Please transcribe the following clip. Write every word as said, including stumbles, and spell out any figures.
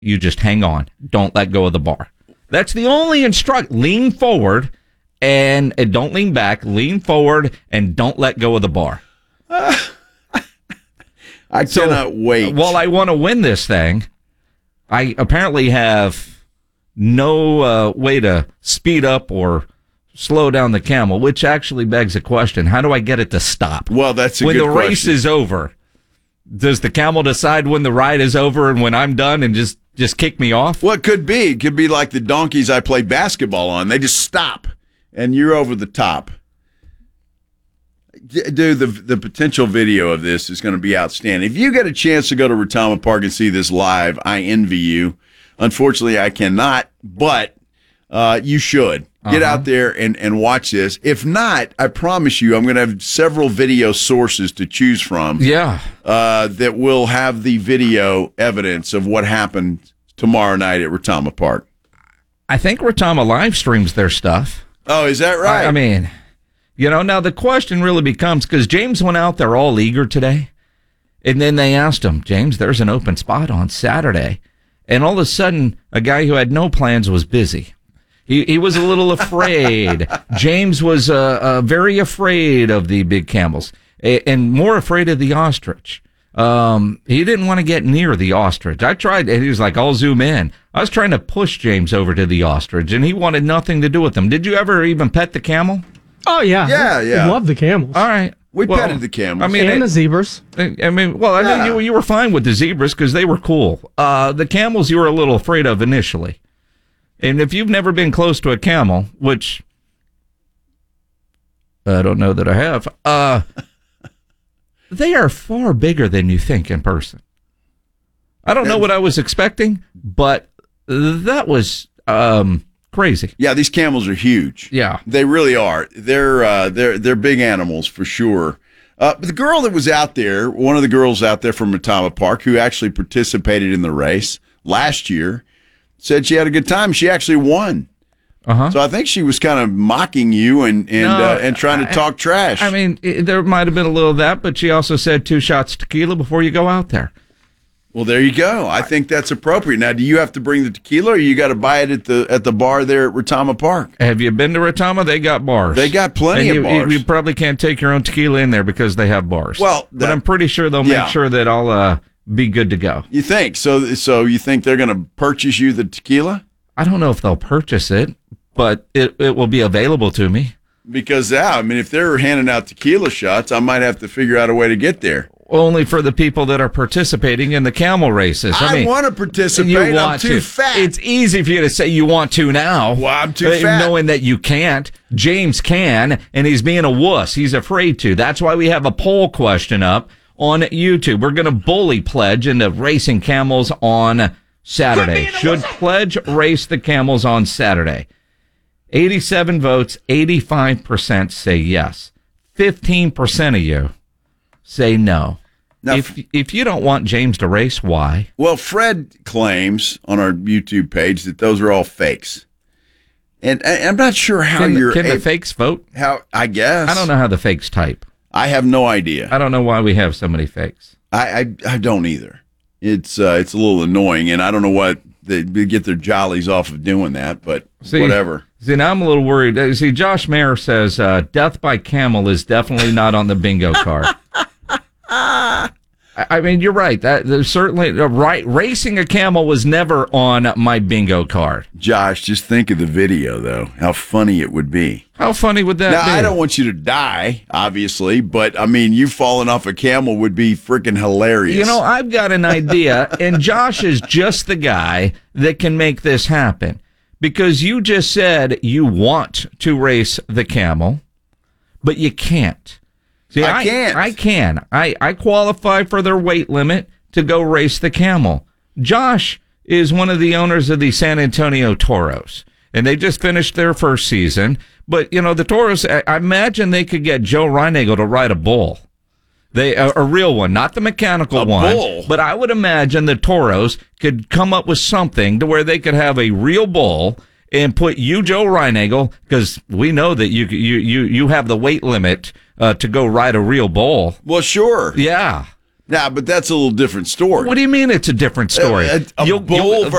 you just hang on. Don't let go of the bar. That's the only instruct. Lean forward and, and don't lean back. Lean forward and don't let go of the bar. Uh, I so, cannot wait. While I want to win this thing, I apparently have no uh, way to speed up or slow down the camel, which actually begs a question. How do I get it to stop? Well, that's a when good the question. race is over. Does the camel decide when the ride is over and when I'm done and just, just kick me off? Well, it could be. It could be like the donkeys I play basketball on. They just stop, and you're over the top. Dude, the the potential video of this is going to be outstanding. If you get a chance to go to Retama Park and see this live, I envy you. Unfortunately, I cannot, but uh, you should. Get uh-huh. out there and, and watch this. If not, I promise you, I'm going to have several video sources to choose from. Yeah. Uh, that will have the video evidence of what happened tomorrow night at Retama Park. I think Retama live streams their stuff. Oh, is that right? I, I mean, you know, now the question really becomes, because James went out there all eager today, and then they asked him, James, there's an open spot on Saturday. And all of a sudden, a guy who had no plans was busy. He he was a little afraid. James was uh, uh, very afraid of the big camels and more afraid of the ostrich. Um, he didn't want to get near the ostrich. I tried, and he was like, I'll zoom in. I was trying to push James over to the ostrich, and he wanted nothing to do with them. Did you ever even pet the camel? Oh, yeah. Yeah, yeah. I love the camels. All right. We well, petted the camels. I mean, and it, the zebras. I mean, well, I yeah. know you, you were fine with the zebras because they were cool. Uh, the camels you were a little afraid of initially. And if you've never been close to a camel, which I don't know that I have, uh, they are far bigger than you think in person. I don't know what I was expecting, but that was um, crazy. Yeah, these camels are huge. Yeah, they really are. They're uh, they're they're big animals for sure. Uh, but the girl that was out there, one of the girls out there from Retama Park, who actually participated in the race last year, said she had a good time. She actually won. Uh-huh. So I think she was kind of mocking you and and No, uh, and trying to I, talk trash. I mean, it, there might have been a little of that, but she also said two shots tequila before you go out there. Well, there you go. I think that's appropriate. Now, do you have to bring the tequila, or you got to buy it at the at the bar there at Retama Park? Have you been to Retama? They got bars. They got plenty and you, of bars. You, you probably can't take your own tequila in there because they have bars. Well, but that, I'm pretty sure they'll yeah. make sure that I'll uh, be good to go. You think so? So you think they're going to purchase you the tequila? I don't know if they'll purchase it, but it it will be available to me. Because yeah, I mean, if they're handing out tequila shots, I might have to figure out a way to get there. Only for the people that are participating in the camel races. I, I mean, want to participate. You I'm want too to. fat. It's easy for you to say you want to now. Well, I'm too uh, fat. Knowing that you can't. James can, and he's being a wuss. He's afraid to. That's why we have a poll question up on YouTube. We're going to bully Pledge into racing camels on Saturday. Should Pledge race the camels on Saturday? eighty-seven votes, eighty-five percent say yes. fifteen percent of you say no. Now, if if you don't want James to race, why? Well, Fred claims on our YouTube page that those are all fakes. And I, I'm not sure how can, you're... Can the a, fakes vote? How I guess. I don't know how the fakes type. I have no idea. I don't know why we have so many fakes. I, I, I don't either. It's uh, it's a little annoying, and I don't know what... They get their jollies off of doing that, but see, whatever. See, now I'm a little worried. See, Josh Mayer says uh, death by camel is definitely not on the bingo card. I mean, you're right. That there's certainly uh, right. Racing a camel was never on my bingo card. Josh, just think of the video, though. How funny it would be. How funny would that now, be? Now, I don't want you to die, obviously, but I mean, you falling off a camel would be freaking hilarious. You know, I've got an idea, and Josh is just the guy that can make this happen. Because you just said you want to race the camel, but you can't. See, I, I can't. I can. I, I qualify for their weight limit to go race the camel. Josh is one of the owners of the San Antonio Toros, and they just finished their first season. But, you know, the Toros, I, I imagine they could get Joe Reinagle to ride a bull. They a, a real one, not the mechanical a one. Bull. But I would imagine the Toros could come up with something to where they could have a real bull and put you, Joe Reinagle, because we know that you you you you have the weight limit uh, to go ride a real bull. Well, sure. Yeah. Now, but that's a little different story. What do you mean it's a different story? A, a You'll- bull you'll-